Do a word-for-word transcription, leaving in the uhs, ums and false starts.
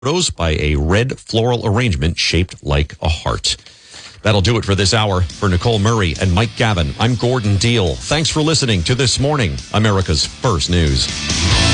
photos by a red floral arrangement shaped like a heart. That'll do it for this hour. For Nicole Murray and Mike Gavin, I'm Gordon Deal. Thanks for listening to This Morning, America's First News.